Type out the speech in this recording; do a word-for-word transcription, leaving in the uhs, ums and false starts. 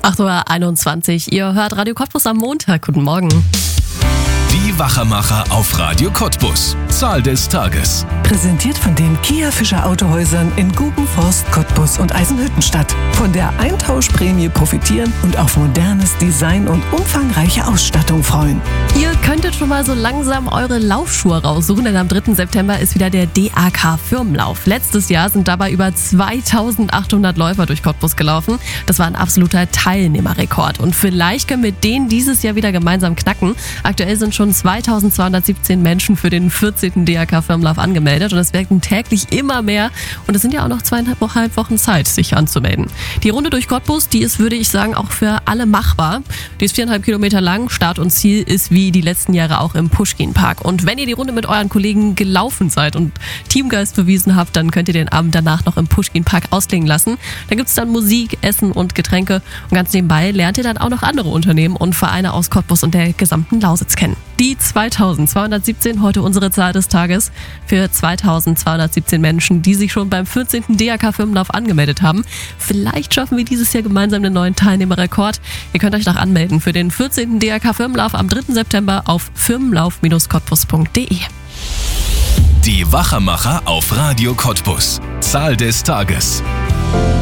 acht Uhr einundzwanzig, ihr hört Radio Cottbus am Montag. Guten Morgen. Die Wachermacher auf Radio Cottbus. Zahl des Tages. Präsentiert von den Kia Fischer Autohäusern in Gubenforst, Cottbus und Eisenhüttenstadt. Von der Eintauschprämie profitieren und auf modernes Design und umfangreiche Ausstattung freuen. Ihr könntet schon mal so langsam eure Laufschuhe raussuchen, denn am dritten September ist wieder der D A K-Firmenlauf. Letztes Jahr sind dabei über zweitausendachthundert Läufer durch Cottbus gelaufen. Das war ein absoluter Teilnehmerrekord. Und vielleicht können wir den dieses Jahr wieder gemeinsam knacken. Aktuell sind schon zweitausendzweihundertsiebzehn Menschen für den vierzehnten D A K-Firmenlauf angemeldet und es werden täglich immer mehr und es sind ja auch noch zweieinhalb Wochen Zeit, sich anzumelden. Die Runde durch Cottbus, die ist, würde ich sagen, auch für alle machbar. Die ist viereinhalb Kilometer lang, Start und Ziel ist wie die letzten Jahre auch im Puschkin-Park. Und wenn ihr die Runde mit euren Kollegen gelaufen seid und Teamgeist bewiesen habt, dann könnt ihr den Abend danach noch im Puschkin-Park ausklingen lassen. Da gibt es dann Musik, Essen und Getränke und ganz nebenbei lernt ihr dann auch noch andere Unternehmen und Vereine aus Cottbus und der gesamten Lausitz kennen. Die zweitausendzweihundertsiebzehn, heute unsere Zahl des Tages, für zweitausendzweihundertsiebzehn Menschen, die sich schon beim vierzehnten D A K-Firmenlauf angemeldet haben. Vielleicht schaffen wir dieses Jahr gemeinsam einen neuen Teilnehmerrekord. Ihr könnt euch noch anmelden für den vierzehnten D A K-Firmenlauf am dritten September auf firmenlauf Bindestrich cottbus punkt de. Die Wachermacher auf Radio Cottbus. Zahl des Tages.